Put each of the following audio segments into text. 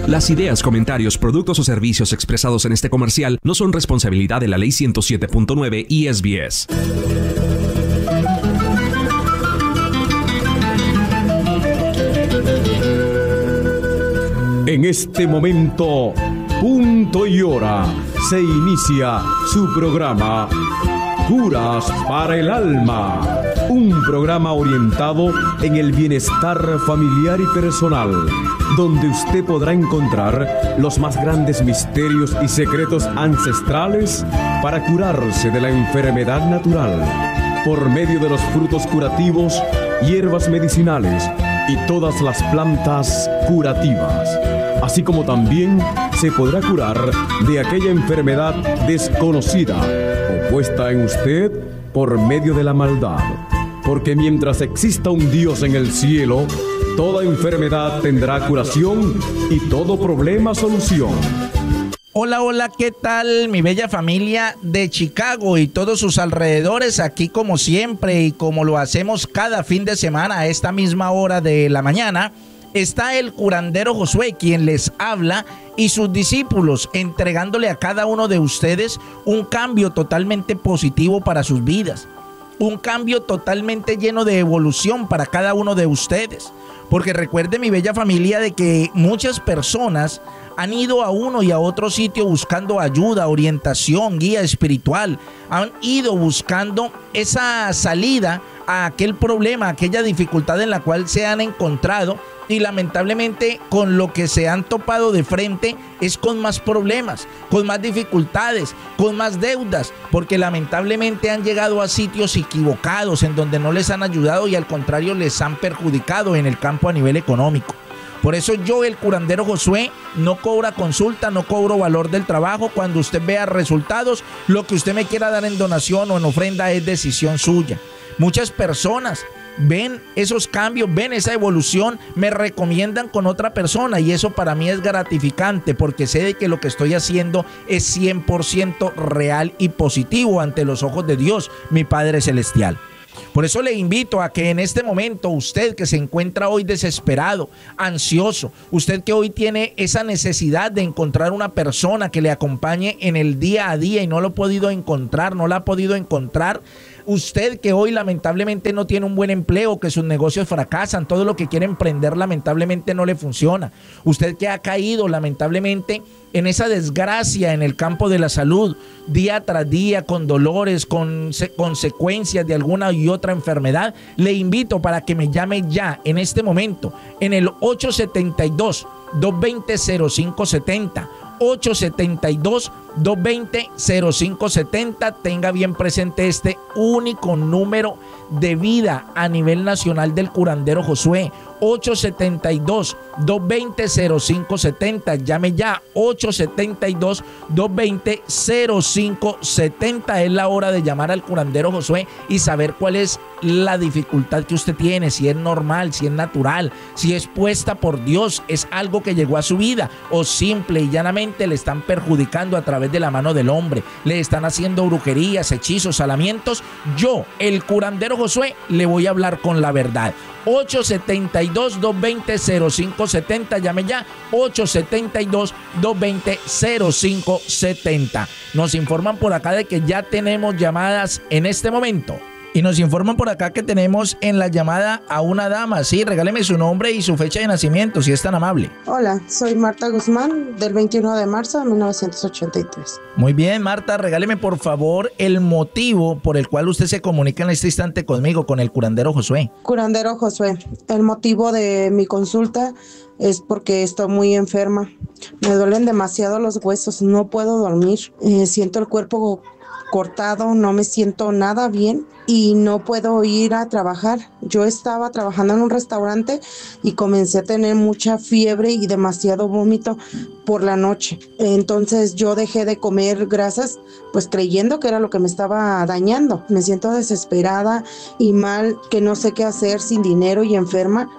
Las ideas, comentarios, productos o servicios expresados en este comercial no son responsabilidad de la Ley 107.9 y SBS. En este momento, punto y hora, se inicia su programa Curas para el Alma, un programa orientado en el bienestar familiar y personal, donde usted podrá encontrar los más grandes misterios y secretos ancestrales para curarse de la enfermedad natural, por medio de los frutos curativos, hierbas medicinales y todas las plantas curativas. Así como también se podrá curar de aquella enfermedad desconocida o puesta en usted por medio de la maldad. Porque mientras exista un Dios en el cielo, toda enfermedad tendrá curación y todo problema solución. Hola, hola, ¿qué tal mi bella familia de Chicago y todos sus alrededores? Aquí como siempre y como lo hacemos cada fin de semana a esta misma hora de la mañana, está el curandero Josué, quien les habla, y sus discípulos, entregándole a cada uno de ustedes un cambio totalmente positivo para sus vidas. Un cambio totalmente lleno de evolución para cada uno de ustedes. Porque recuerde, mi bella familia, de que muchas personas han ido a uno y a otro sitio buscando ayuda, orientación, guía espiritual. Han ido buscando esa salida a aquel problema, aquella dificultad en la cual se han encontrado. Y lamentablemente con lo que se han topado de frente es con más problemas, con más dificultades, con más deudas, porque lamentablemente han llegado a sitios equivocados en donde no les han ayudado y al contrario les han perjudicado en el campo a nivel económico. Por eso yo, el curandero Josué, no cobra consulta, no cobro valor del trabajo. Cuando usted vea resultados, lo que usted me quiera dar en donación o en ofrenda es decisión suya. Muchas personas ven esos cambios, ven esa evolución, me recomiendan con otra persona y eso para mí es gratificante porque sé de que lo que estoy haciendo es 100% real y positivo ante los ojos de Dios, mi Padre Celestial. Por eso le invito a que en este momento usted que se encuentra hoy desesperado, ansioso, usted que hoy tiene esa necesidad de encontrar una persona que le acompañe en el día a día y no lo ha podido encontrar, no la ha podido encontrar, usted que hoy lamentablemente no tiene un buen empleo, que sus negocios fracasan, todo lo que quiere emprender lamentablemente no le funciona. Usted que ha caído lamentablemente en esa desgracia en el campo de la salud, día tras día, con dolores, con consecuencias de alguna y otra enfermedad, le invito para que me llame ya en este momento en el 872-220-0570. 872-220-0570. Tenga bien presente este único número de vida a nivel nacional del curandero Josué. 872-220-0570. Llame ya. 872-220-0570. Es la hora de llamar al curandero Josué y saber cuál es la dificultad que usted tiene, si es normal, si es natural, si es puesta por Dios, es algo que llegó a su vida o simple y llanamente le están perjudicando a través de la mano del hombre, le están haciendo brujerías, hechizos, salamientos. Yo, el curandero Josué, le voy a hablar con la verdad. 872-220-0570. Llame ya. 872-220-0570. Nos informan por acá de que ya tenemos llamadas en este momento. Y nos informan por acá que tenemos en la llamada a una dama. Sí, regáleme su nombre y su fecha de nacimiento, si es tan amable. Hola, soy Marta Guzmán, del 21 de marzo de 1983. Muy bien, Marta, regáleme por favor el motivo por el cual usted se comunica en este instante conmigo, con el curandero Josué. Curandero Josué, el motivo de mi consulta es porque estoy muy enferma. Me duelen demasiado los huesos, no puedo dormir. Siento el cuerpo cortado, no me siento nada bien y no puedo ir a trabajar. Yo estaba trabajando en un restaurante y comencé a tener mucha fiebre y demasiado vómito por la noche. Entonces yo dejé de comer grasas, pues creyendo que era lo que me estaba dañando. Me siento desesperada y mal, que no sé qué hacer, sin dinero y enferma.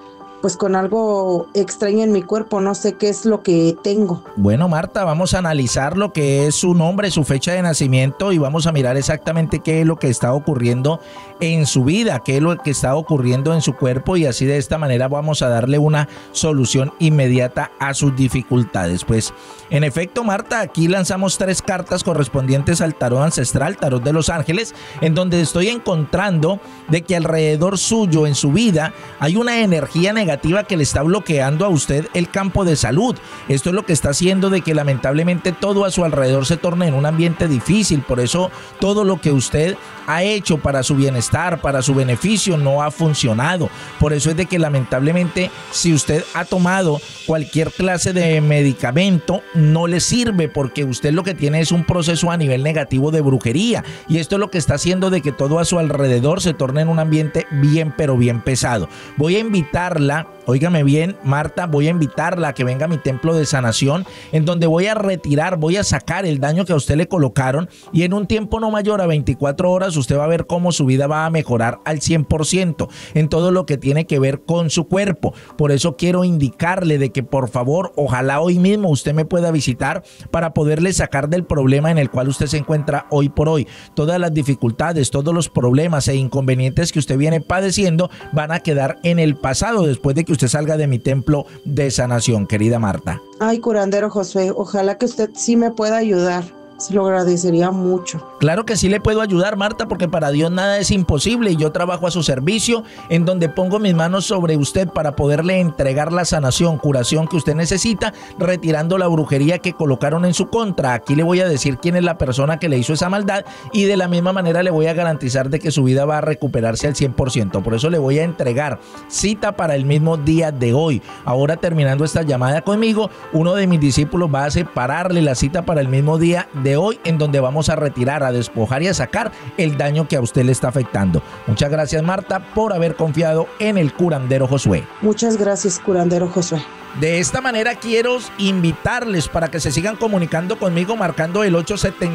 pues con algo extraño en mi cuerpo, no sé qué es lo que tengo. Bueno, Marta, vamos a analizar lo que es su nombre, su fecha de nacimiento y vamos a mirar exactamente qué es lo que está ocurriendo en su vida, qué es lo que está ocurriendo en su cuerpo y así de esta manera vamos a darle una solución inmediata a sus dificultades. Pues en efecto, Marta, aquí lanzamos 3 cartas correspondientes al tarot ancestral, tarot de los ángeles, en donde estoy encontrando de que alrededor suyo en su vida hay una energía negativa que le está bloqueando a usted el campo de salud. Esto es lo que está haciendo de que lamentablemente todo a su alrededor se torne en un ambiente difícil. Por eso todo lo que usted ha hecho para su bienestar, para su beneficio, no ha funcionado. Por eso es de que lamentablemente si usted ha tomado cualquier clase de medicamento no le sirve, porque usted lo que tiene es un proceso a nivel negativo de brujería y esto es lo que está haciendo de que todo a su alrededor se torne en un ambiente bien pero bien pesado. Voy a invitarla, óigame bien, Marta, voy a invitarla a que venga a mi templo de sanación, en donde voy a retirar, voy a sacar el daño que a usted le colocaron y en un tiempo no mayor a 24 horas usted va a ver cómo su vida va a mejorar al 100% en todo lo que tiene que ver con su cuerpo. Por eso quiero indicarle de que por favor, ojalá hoy mismo usted me pueda visitar para poderle sacar del problema en el cual usted se encuentra hoy por hoy. Todas las dificultades, todos los problemas e inconvenientes que usted viene padeciendo van a quedar en el pasado después de que usted salga de mi templo de sanación, querida Marta. Ay, curandero Josué, ojalá que usted sí me pueda ayudar. Se lo agradecería mucho. Claro que sí le puedo ayudar, Marta, porque para Dios nada es imposible y yo trabajo a su servicio, en donde pongo mis manos sobre usted para poderle entregar la sanación, curación que usted necesita, retirando la brujería que colocaron en su contra. Aquí le voy a decir quién es la persona que le hizo esa maldad y de la misma manera le voy a garantizar de que su vida va a recuperarse al 100%. Por eso le voy a entregar cita para el mismo día de hoy. Ahora, terminando esta llamada conmigo, uno de mis discípulos va a separarle la cita para el mismo día de hoy, en donde vamos a retirar, a despojar y a sacar el daño que a usted le está afectando. Muchas gracias, Marta, por haber confiado en el curandero Josué. Muchas gracias, curandero Josué. De esta manera quiero invitarles para que se sigan comunicando conmigo marcando el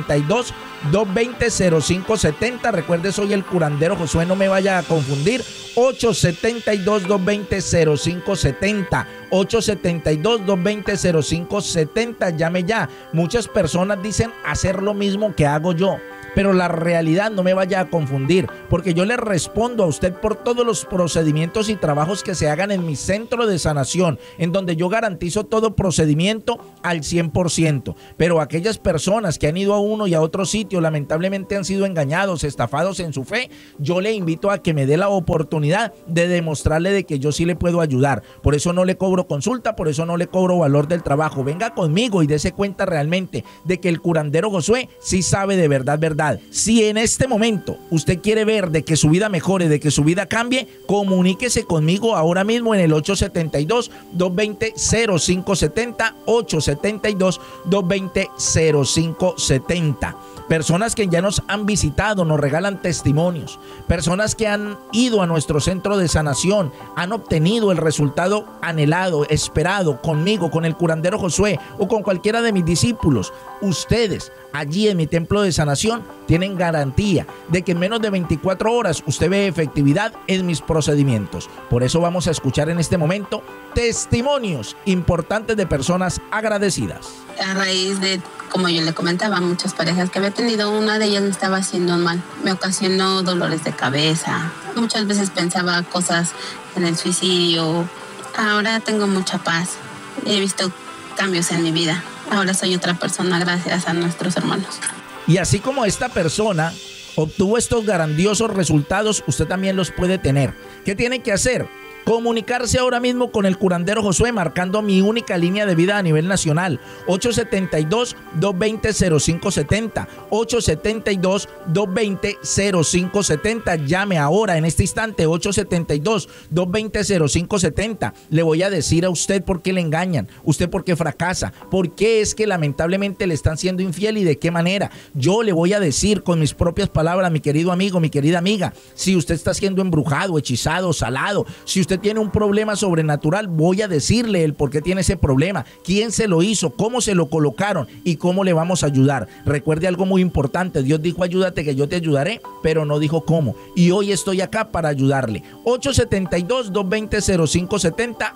872-220-0570. Recuerde, soy el curandero Josué, no me vaya a confundir. 872-220-0570. 872-220-0570. Llame ya. Muchas personas dicen hacer lo mismo que hago yo, pero la realidad no me vaya a confundir, porque yo le respondo a usted por todos los procedimientos y trabajos que se hagan en mi centro de sanación, en donde yo garantizo todo procedimiento al 100%. Pero aquellas personas que han ido a uno y a otro sitio, lamentablemente han sido engañados, estafados en su fe, yo le invito a que me dé la oportunidad de demostrarle de que yo sí le puedo ayudar. Por eso no le cobro consulta, por eso no le cobro valor del trabajo. Venga conmigo y dése cuenta realmente de que el curandero Josué sí sabe de verdad. Si en este momento usted quiere ver de que su vida mejore, de que su vida cambie, comuníquese conmigo ahora mismo en el 872-220-0570, 872-220-0570. Personas que ya nos han visitado, nos regalan testimonios. Personas que han ido a nuestro centro de sanación, han obtenido el resultado anhelado, esperado, conmigo, con el curandero Josué o con cualquiera de mis discípulos. Ustedes, allí en mi templo de sanación, tienen garantía de que en menos de 24 horas usted ve efectividad en mis procedimientos. Por eso vamos a escuchar en este momento testimonios importantes de personas agradecidas. A raíz de, como yo le comentaba, muchas parejas que había tenido, una de ellas me estaba haciendo mal. Me ocasionó dolores de cabeza. Muchas veces pensaba cosas en el suicidio. Ahora tengo mucha paz. He visto cambios en mi vida. Ahora soy otra persona gracias a nuestros hermanos. Y así como esta persona obtuvo estos grandiosos resultados, usted también los puede tener. ¿Qué tiene que hacer? Comunicarse ahora mismo con el curandero Josué marcando mi única línea de vida a nivel nacional, 872-220-0570, 872-220-0570. Llame ahora en este instante, 872-220-0570. Le voy a decir a usted por qué le engañan, usted por qué fracasa, por qué es que lamentablemente le están siendo infiel y de qué manera. Yo le voy a decir con mis propias palabras, mi querido amigo, mi querida amiga, si usted está siendo embrujado, hechizado, salado, si usted usted tiene un problema sobrenatural, voy a decirle el por qué tiene ese problema, quién se lo hizo, cómo se lo colocaron y cómo le vamos a ayudar. Recuerde algo muy importante, Dios dijo ayúdate que yo te ayudaré, pero no dijo cómo. Y hoy estoy acá para ayudarle. 872-220-0570,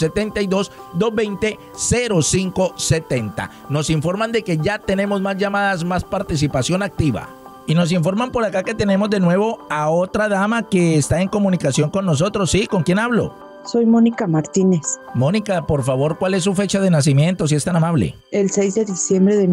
872-220-0570. Nos informan de que ya tenemos más llamadas, más participación activa. Y nos informan por acá que tenemos de nuevo a otra dama que está en comunicación con nosotros. ¿Sí? ¿Con quién hablo? Soy Mónica Martínez. Mónica, por favor, ¿cuál es su fecha de nacimiento, si es tan amable? El 6 de diciembre de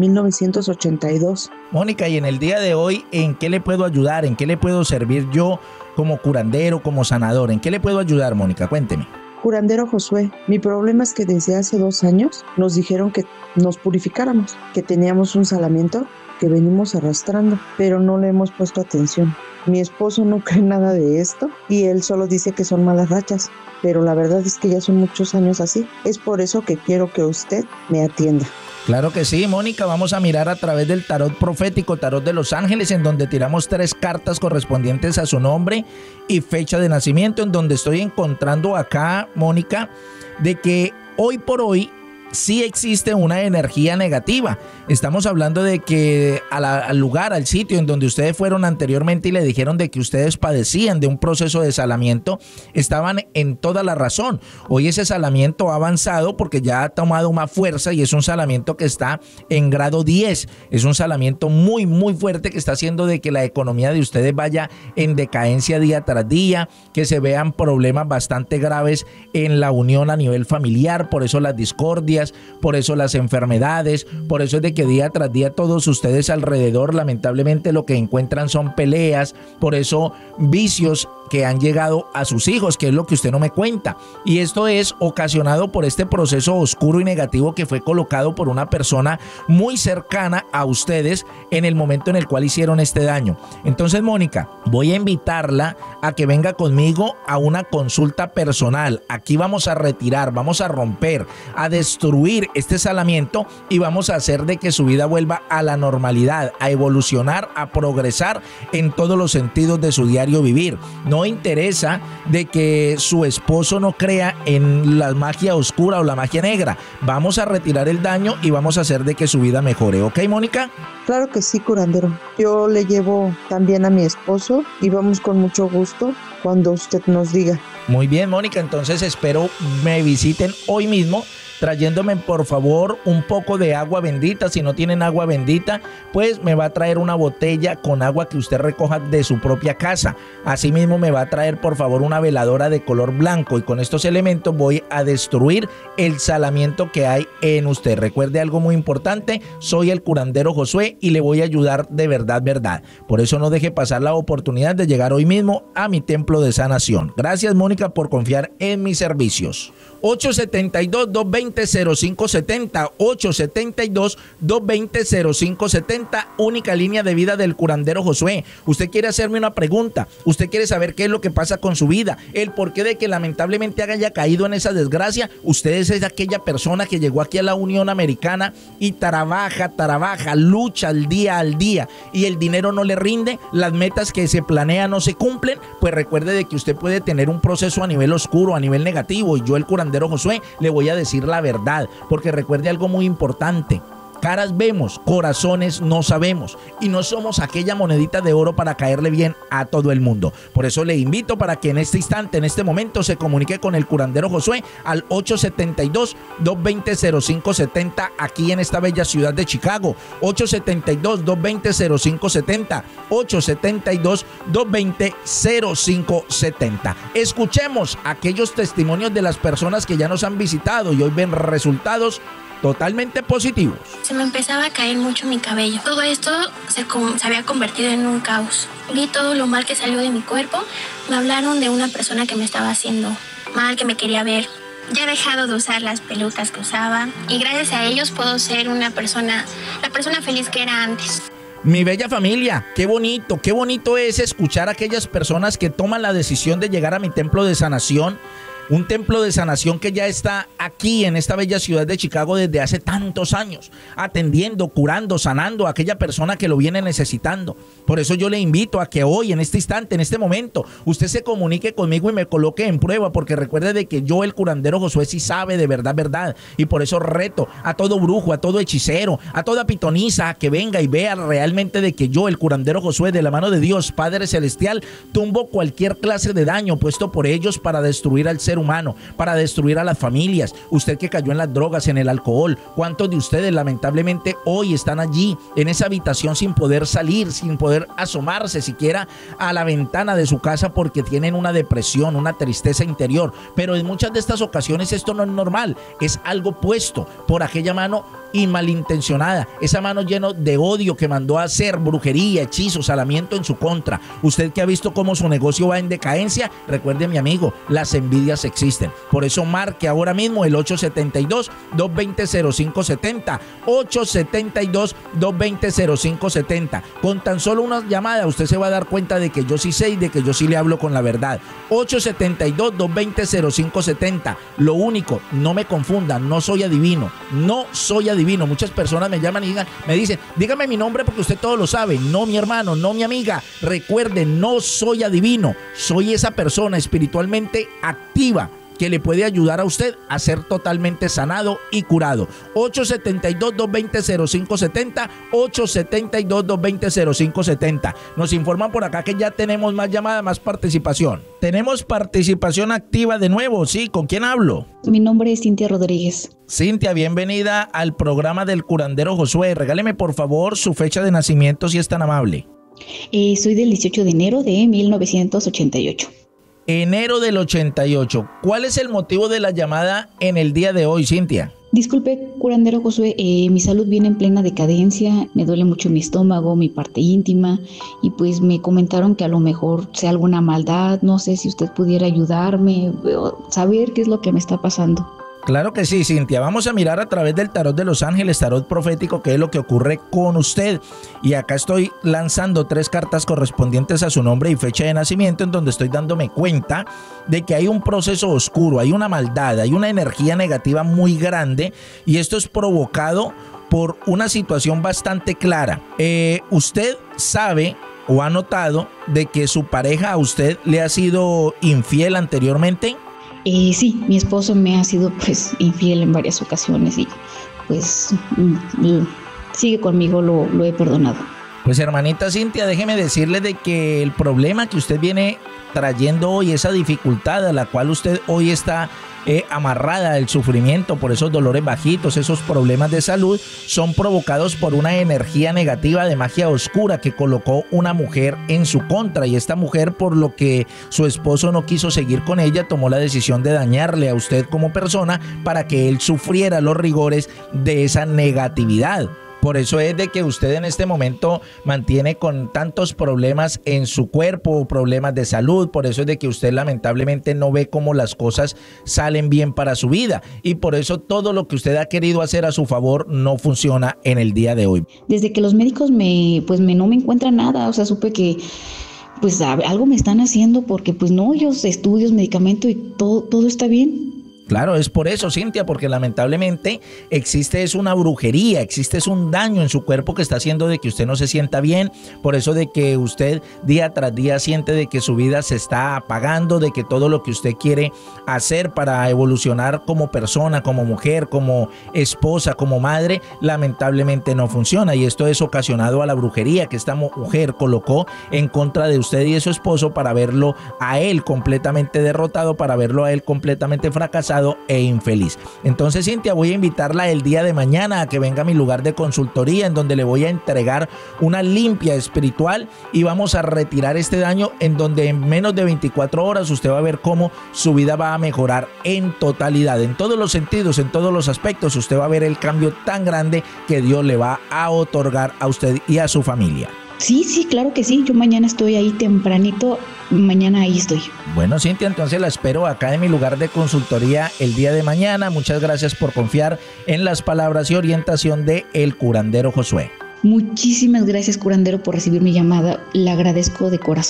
1982. Mónica, y en el día de hoy, ¿en qué le puedo ayudar? ¿En qué le puedo servir yo como curandero, como sanador? ¿En qué le puedo ayudar, Mónica? Cuénteme. Curandero Josué, mi problema es que desde hace 2 años nos dijeron que nos purificáramos, que teníamos un salamiento que venimos arrastrando, pero no le hemos puesto atención. Mi esposo no cree nada de esto y él solo dice que son malas rachas, pero la verdad es que ya son muchos años así. Es por eso que quiero que usted me atienda. Claro que sí, Mónica, vamos a mirar a través del tarot profético, tarot de los ángeles, en donde tiramos 3 cartas correspondientes a su nombre y fecha de nacimiento, en donde estoy encontrando acá, Mónica, de que hoy por hoy sí existe una energía negativa. Estamos hablando de que al lugar, al sitio en donde ustedes fueron anteriormente y le dijeron de que ustedes padecían de un proceso de salamiento, estaban en toda la razón. Hoy ese salamiento ha avanzado porque ya ha tomado más fuerza y es un salamiento que está en grado 10. Es un salamiento muy, muy fuerte que está haciendo de que la economía de ustedes vaya en decadencia día tras día, que se vean problemas bastante graves en la unión a nivel familiar, por eso las discordias, por eso las enfermedades, por eso es de que día tras día todos ustedes alrededor lamentablemente lo que encuentran son peleas, por eso vicios que han llegado a sus hijos, que es lo que usted no me cuenta. Y esto es ocasionado por este proceso oscuro y negativo que fue colocado por una persona muy cercana a ustedes en el momento en el cual hicieron este daño. Entonces, Mónica, voy a invitarla a que venga conmigo a una consulta personal. Aquí vamos a retirar, vamos a romper, a destruir este salamiento y vamos a hacer de que su vida vuelva a la normalidad, a evolucionar, a progresar en todos los sentidos de su diario vivir. No interesa de que su esposo no crea en la magia oscura o la magia negra. Vamos a retirar el daño y vamos a hacer de que su vida mejore. ¿Ok, Mónica? Claro que sí, curandero. Yo le llevo también a mi esposo y vamos con mucho gusto cuando usted nos diga. Muy bien, Mónica. Entonces espero me visiten hoy mismo, trayéndome por favor un poco de agua bendita. Si no tienen agua bendita, pues me va a traer una botella con agua que usted recoja de su propia casa. Asimismo me va a traer por favor una veladora de color blanco y con estos elementos voy a destruir el salamiento que hay en usted. Recuerde algo muy importante, soy el curandero Josué y le voy a ayudar de verdad, verdad. Por eso no deje pasar la oportunidad de llegar hoy mismo a mi templo de sanación. Gracias, Mónica, por confiar en mis servicios. 872-220-0570, 872-220-0570, única línea de vida del curandero Josué. Usted quiere hacerme una pregunta, usted quiere saber qué es lo que pasa con su vida, el porqué de que lamentablemente haya caído en esa desgracia. Usted es aquella persona que llegó aquí a la Unión Americana y trabaja, lucha al día y el dinero no le rinde, las metas que se planean no se cumplen. Pues recuerde de que usted puede tener un proceso a nivel oscuro, a nivel negativo, y yo, el curandero Josué, le voy a decir la verdad, porque recuerde algo muy importante: caras vemos, corazones no sabemos, y no somos aquella monedita de oro para caerle bien a todo el mundo. Por eso le invito para que en este instante, en este momento, se comunique con el curandero Josué al 872-220-0570 aquí en esta bella ciudad de Chicago. 872-220-0570, 872-220-0570. Escuchemos aquellos testimonios de las personas que ya nos han visitado y hoy ven resultados totalmente positivos. Se me empezaba a caer mucho mi cabello. Todo esto se había convertido en un caos. Vi todo lo mal que salió de mi cuerpo. Me hablaron de una persona que me estaba haciendo mal, que me quería ver. Ya he dejado de usar las pelucas que usaba y gracias a ellos puedo ser la persona feliz que era antes. Mi bella familia, qué bonito es escuchar a aquellas personas que toman la decisión de llegar a mi templo de sanación, Un templo de sanación que ya está aquí en esta bella ciudad de Chicago desde hace tantos años, atendiendo, curando, sanando a aquella persona que lo viene necesitando. Por eso yo le invito a que hoy, en este instante, en este momento, usted se comunique conmigo y me coloque en prueba, porque recuerde de que yo, el curandero Josué, sí sabe de verdad, verdad. Y por eso reto a todo brujo, a todo hechicero, a toda pitonisa, a que venga y vea realmente de que yo, el curandero Josué, de la mano de Dios Padre Celestial, tumbo cualquier clase de daño puesto por ellos para destruir al ser humano, para destruir a las familias. Usted que cayó en las drogas, en el alcohol, ¿cuántos de ustedes lamentablemente hoy están allí en esa habitación sin poder salir, sin poder asomarse siquiera a la ventana de su casa porque tienen una depresión, una tristeza interior? Pero en muchas de estas ocasiones esto no es normal, es algo puesto por aquella mano y malintencionada, esa mano llena de odio que mandó a hacer brujería, hechizos, salamiento en su contra. Usted que ha visto cómo su negocio va en decadencia, recuerde, mi amigo, las envidias existen. Por eso marque ahora mismo el 872-220-0570, 872-220-0570. Con tan solo una llamada usted se va a dar cuenta de que yo sí sé y de que yo sí le hablo con la verdad. 872-220-0570. Lo único, no me confundan, no soy adivino, no soy adivino. Muchas personas me llaman y me dicen, dígame mi nombre porque usted todo lo sabe. No, mi hermano, no, mi amiga. Recuerde, no soy adivino, soy esa persona espiritualmente activa que le puede ayudar a usted a ser totalmente sanado y curado. 872-220-0570, 872-220-0570. Nos informan por acá que ya tenemos más llamadas, más participación. Tenemos participación activa de nuevo, ¿sí? ¿Con quién hablo? Mi nombre es Cintia Rodríguez. Cintia, bienvenida al programa del curandero Josué. Regáleme por favor su fecha de nacimiento si es tan amable. Soy del 18 de enero de 1988. Enero del 88. ¿Cuál es el motivo de la llamada en el día de hoy, Cintia? Disculpe, curandero Josué, mi salud viene en plena decadencia, me duele mucho mi estómago, mi parte íntima, y pues me comentaron que a lo mejor sea alguna maldad. No sé si usted pudiera ayudarme, saber qué es lo que me está pasando. Claro que sí, Cintia. Vamos a mirar a través del tarot de los ángeles, tarot profético, qué es lo que ocurre con usted. Y acá estoy lanzando 3 cartas correspondientes a su nombre y fecha de nacimiento, en donde estoy dándome cuenta de que hay un proceso oscuro, hay una maldad, hay una energía negativa muy grande, y esto es provocado por una situación bastante clara. Usted sabe o ha notado de que su pareja a usted le ha sido infiel anteriormente. Sí, mi esposo me ha sido pues infiel en varias ocasiones y pues sigue conmigo, lo he perdonado. Pues hermanita Cintia, déjeme decirle de que el problema que usted viene trayendo hoy, esa dificultad a la cual usted hoy está amarrada, el sufrimiento por esos dolores bajitos, esos problemas de salud, son provocados por una energía negativa de magia oscura que colocó una mujer en su contra, y esta mujer, por lo que su esposo no quiso seguir con ella, tomó la decisión de dañarle a usted como persona para que él sufriera los rigores de esa negatividad. Por eso es de que usted en este momento mantiene con tantos problemas en su cuerpo, problemas de salud. Por eso es de que usted lamentablemente no ve cómo las cosas salen bien para su vida. Y por eso todo lo que usted ha querido hacer a su favor no funciona en el día de hoy. Desde que los médicos no me encuentran nada, o sea, supe que pues algo me están haciendo porque pues no, ellos estudios, medicamento y todo está bien. Claro, es por eso, Cintia, porque lamentablemente existe una brujería, existe un daño en su cuerpo que está haciendo de que usted no se sienta bien. Por eso de que usted día tras día siente de que su vida se está apagando, de que todo lo que usted quiere hacer para evolucionar como persona, como mujer, como esposa, como madre, lamentablemente no funciona. Y esto es ocasionado a la brujería que esta mujer colocó en contra de usted y de su esposo para verlo a él completamente derrotado, para verlo a él completamente fracasado e infeliz. Entonces, Cintia, voy a invitarla el día de mañana a que venga a mi lugar de consultoría, en donde le voy a entregar una limpia espiritual y vamos a retirar este daño, en donde en menos de 24 horas usted va a ver cómo su vida va a mejorar en totalidad, en todos los sentidos, en todos los aspectos. Usted va a ver el cambio tan grande que Dios le va a otorgar a usted y a su familia. Sí, claro que sí. Yo mañana estoy ahí tempranito. Mañana ahí estoy. Bueno, Cintia, entonces la espero acá en mi lugar de consultoría el día de mañana. Muchas gracias por confiar en las palabras y orientación de el curandero Josué. Muchísimas gracias, curandero, por recibir mi llamada. Le agradezco de corazón.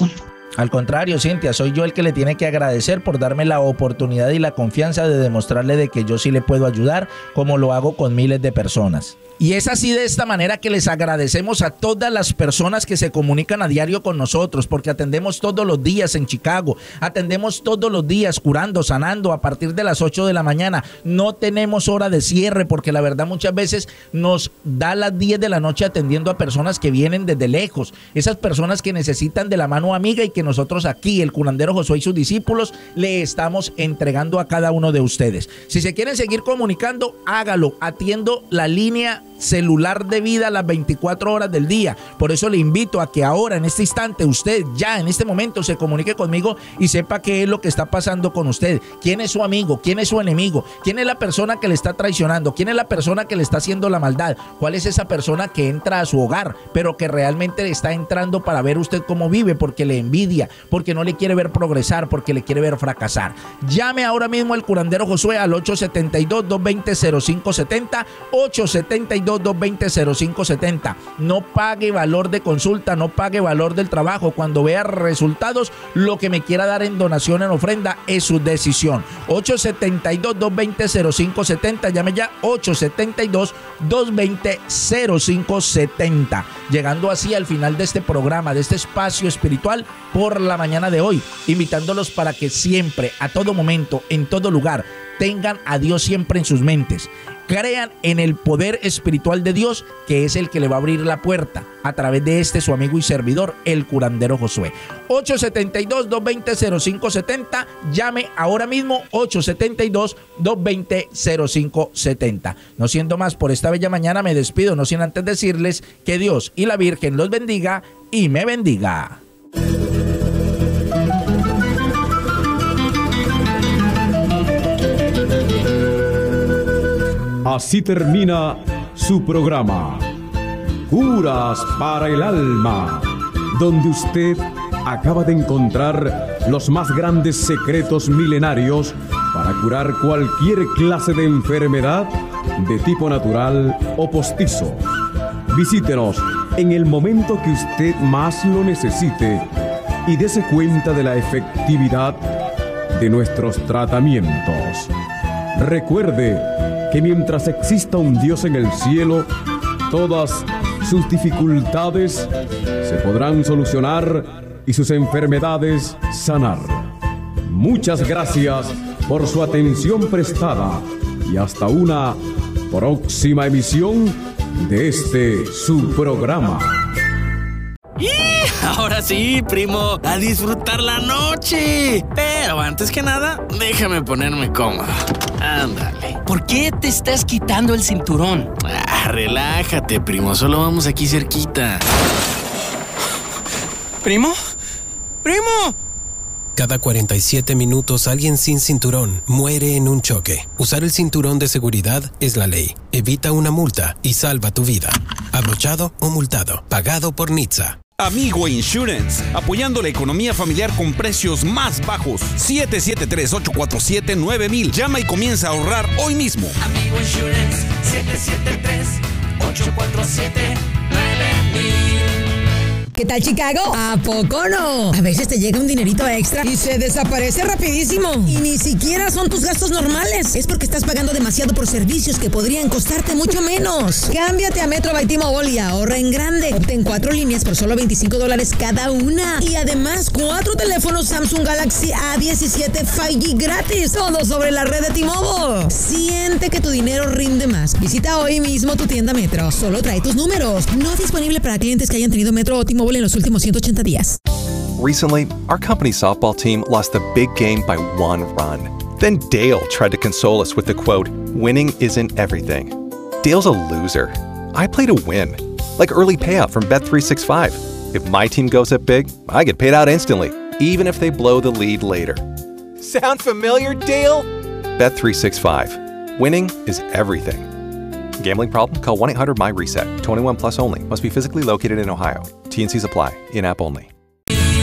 Al contrario, Cintia, soy yo el que le tiene que agradecer por darme la oportunidad y la confianza de demostrarle de que yo sí le puedo ayudar, como lo hago con miles de personas. Y es así de esta manera que les agradecemos a todas las personas que se comunican a diario con nosotros, porque atendemos todos los días en Chicago, atendemos todos los días curando, sanando a partir de las 8 de la mañana. No tenemos hora de cierre porque la verdad muchas veces nos da las 10 de la noche atendiendo a personas que vienen desde lejos, esas personas que necesitan de la mano amiga y que nosotros aquí, el curandero Josué y sus discípulos, le estamos entregando a cada uno de ustedes. Si se quieren seguir comunicando, hágalo, atiendo la línea celular de vida las 24 horas del día. Por eso le invito a que ahora, en este instante, usted ya en este momento se comunique conmigo y sepa qué es lo que está pasando con usted, quién es su amigo, quién es su enemigo, quién es la persona que le está traicionando, quién es la persona que le está haciendo la maldad, cuál es esa persona que entra a su hogar, pero que realmente le está entrando para ver usted cómo vive, porque le envidia, porque no le quiere ver progresar, porque le quiere ver fracasar. Llame ahora mismo al curandero Josué al 872-220-0570, 872-220-0570. No pague valor de consulta, no pague valor del trabajo. Cuando vea resultados, lo que me quiera dar en donación, en ofrenda, es su decisión. 872-220-0570. Llame ya, 872-220-0570. Llegando así al final de este programa, de este espacio espiritual por la mañana de hoy, invitándolos para que siempre, a todo momento, en todo lugar, tengan a Dios siempre en sus mentes. Crean en el poder espiritual de Dios, que es el que le va a abrir la puerta a través de su amigo y servidor, el curandero Josué. 872-220-0570. Llame ahora mismo, 872-220-0570. No siendo más por esta bella mañana, me despido, no sin antes decirles que Dios y la Virgen los bendiga y me bendiga. Así termina su programa, Curas para el Alma, donde usted acaba de encontrar los más grandes secretos milenarios para curar cualquier clase de enfermedad de tipo natural o postizo. Visítenos en el momento que usted más lo necesite y dése cuenta de la efectividad de nuestros tratamientos. Recuerde que mientras exista un Dios en el cielo, todas sus dificultades se podrán solucionar y sus enfermedades sanar. Muchas gracias por su atención prestada y hasta una próxima emisión de su programa. ¡Y! Ahora sí, primo, a disfrutar la noche. Pero antes que nada, déjame ponerme cómodo. Ándale. ¿Por qué te estás quitando el cinturón? Relájate, primo, solo vamos aquí cerquita. ¿Primo? ¡Primo! Cada 47 minutos alguien sin cinturón muere en un choque. Usar el cinturón de seguridad es la ley. Evita una multa y salva tu vida. Abrochado o multado. Pagado por NHTSA. Amigo Insurance, apoyando la economía familiar con precios más bajos. 773-847-9000. Llama y comienza a ahorrar hoy mismo. Amigo Insurance, 773-847-9000. ¿Qué tal, Chicago? ¿A poco no? A veces te llega un dinerito extra y se desaparece rapidísimo. Y ni siquiera son tus gastos normales. Es porque estás pagando demasiado por servicios que podrían costarte mucho menos. Cámbiate a Metro by T-Mobile y ahorra en grande. Obtén 4 líneas por solo $25 cada una. Y además, 4 teléfonos Samsung Galaxy A17 5G gratis. Todo sobre la red de T-Mobile. Siente que tu dinero rinde más. Visita hoy mismo tu tienda Metro. Solo trae tus números. No disponible para clientes que hayan tenido Metro o T-Mobile en los últimos 180 días. Recently, our company's softball team lost a big game by 1 run. Then Dale tried to console us with the quote, "Winning isn't everything." Dale's a loser. I play to win. Like early payout from Bet365. If my team goes up big, I get paid out instantly, even if they blow the lead later. Sound familiar, Dale? Bet365. Winning is everything. Gambling problem? Call 1-800-MY-RESET. 21 plus only. Must be physically located in Ohio. T&Cs apply. In-app only.